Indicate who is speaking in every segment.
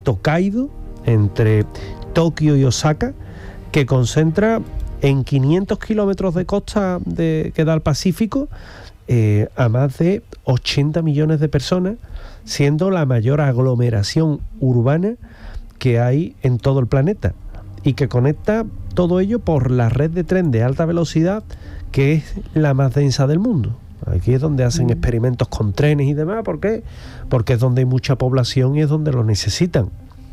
Speaker 1: Tokaido, entre Tokio y Osaka, que concentra en 500 kilómetros de costa que da al Pacífico a más de 80 millones de personas, siendo la mayor aglomeración urbana que hay en todo el planeta, y que conecta todo ello por la red de tren de alta velocidad, que es la más densa del mundo. Aquí es donde hacen experimentos con trenes y demás. ¿Por qué? Porque es donde hay mucha población y es donde lo necesitan.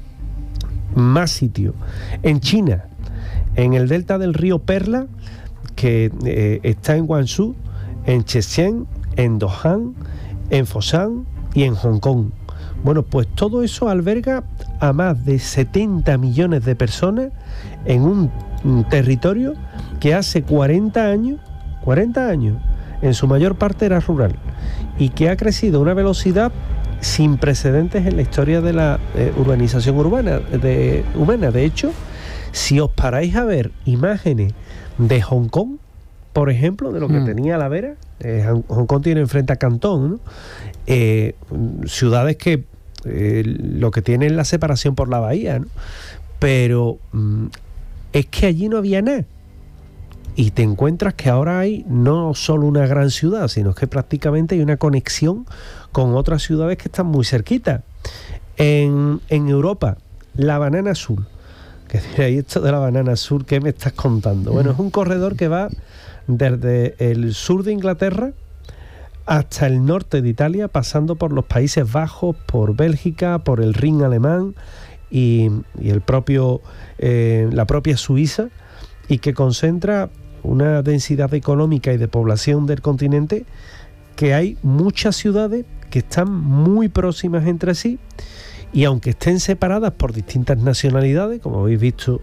Speaker 1: Más sitios. En China, en el delta del río Perla, que está en Guangzhou, en Shenzhen, en Dohan, en Foshan y en Hong Kong. Bueno, pues todo eso alberga a más de 70 millones de personas en un territorio que hace 40 años, en su mayor parte era rural, y que ha crecido a una velocidad sin precedentes en la historia de la urbanización humana. De hecho, si os paráis a ver imágenes de Hong Kong, por ejemplo, de lo que tenía la Vera, Hong Kong tiene enfrente a Cantón, ¿no? Ciudades que lo que tienen es la separación por la bahía, ¿no? Pero es que allí no había nada. Y te encuentras que ahora hay no solo una gran ciudad, sino que prácticamente hay una conexión con otras ciudades que están muy cerquitas. En Europa, la Banana Azul. Que ahí esto de la Banana Azul, ¿qué me estás contando? Bueno, es un corredor que va desde el sur de Inglaterra hasta el norte de Italia, pasando por los Países Bajos, por Bélgica, por el Rin alemán y la propia Suiza, y que concentra una densidad económica y de población del continente, que hay muchas ciudades que están muy próximas entre sí, y aunque estén separadas por distintas nacionalidades, como habéis visto,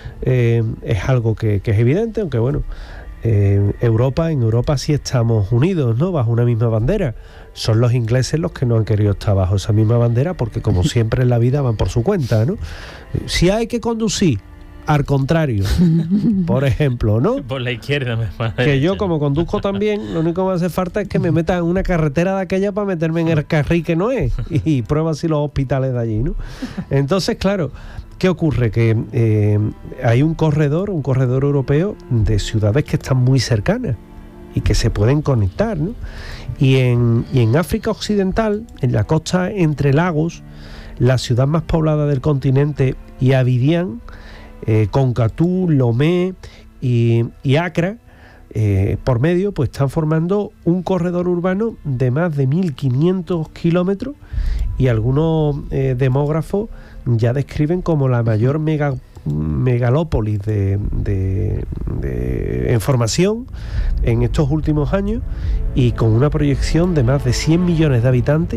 Speaker 1: es algo que es evidente, aunque bueno, en Europa sí estamos unidos, ¿no?, bajo una misma bandera. Son los ingleses los que no han querido estar bajo esa misma bandera, porque como siempre en la vida van por su cuenta, ¿no? Si hay que conducir al contrario, por ejemplo, ¿no?
Speaker 2: Por la izquierda,
Speaker 1: que yo, como conduzco también, lo único que me hace falta es que me metan en una carretera de aquella para meterme en el carril que no es, y prueba así los hospitales de allí, ¿no? Entonces, claro, ¿qué ocurre? Que hay un corredor europeo de ciudades que están muy cercanas y que se pueden conectar, ¿no? Y en África Occidental, en la costa entre lagos, la ciudad más poblada del continente y Abidjan, con Katú, Lomé y Accra, por medio, pues están formando un corredor urbano de más de 1.500 kilómetros, y algunos demógrafos ya describen como la mayor megalópolis en formación en estos últimos años, y con una proyección de más de 100 millones de habitantes,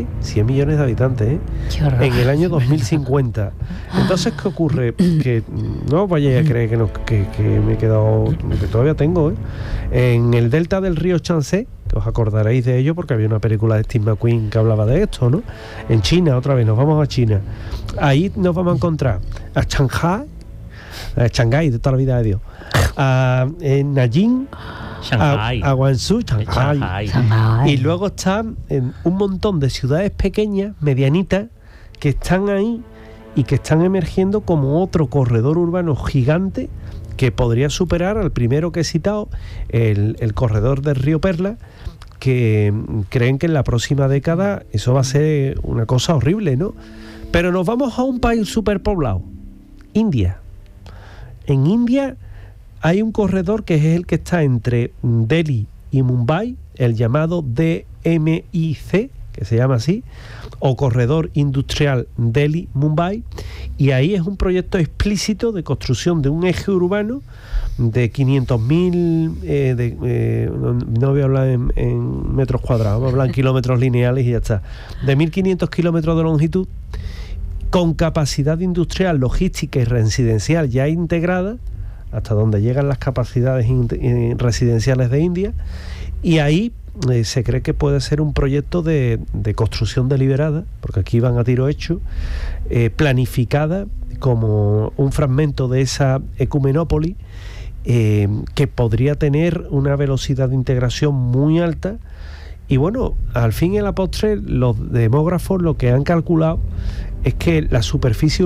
Speaker 1: en el año 2050. Entonces, ¿qué ocurre? Que no vayáis a creer que me he quedado, que todavía tengo, en el delta del río Yangtze, que os acordaréis de ello porque había una película de Steve McQueen que hablaba de esto, ¿no? En China, otra vez, nos vamos a China. Ahí nos vamos a encontrar a Shanghái de toda la vida de Dios, a Nanjing, a Guangzhou, Shanghái. Y luego están un montón de ciudades pequeñas, medianitas, que están ahí y que están emergiendo como otro corredor urbano gigante que podría superar al primero que he citado, el corredor del río Perla, que creen que en la próxima década eso va a ser una cosa horrible, ¿no? Pero nos vamos a un país superpoblado, India. En India hay un corredor que es el que está entre Delhi y Mumbai, el llamado DMIC, que se llama así, o Corredor Industrial Delhi-Mumbai, y ahí es un proyecto explícito de construcción de un eje urbano de 500.000, no voy a hablar en metros cuadrados, voy a hablar en kilómetros lineales y ya está, de 1.500 kilómetros de longitud, con capacidad industrial, logística y residencial ya integrada, hasta donde llegan las capacidades residenciales de India, y ahí se cree que puede ser un proyecto de construcción deliberada, porque aquí van a tiro hecho, planificada como un fragmento de esa ecumenópolis, que podría tener una velocidad de integración muy alta. Y bueno, al fin y a la postre, los demógrafos lo que han calculado es que la superficie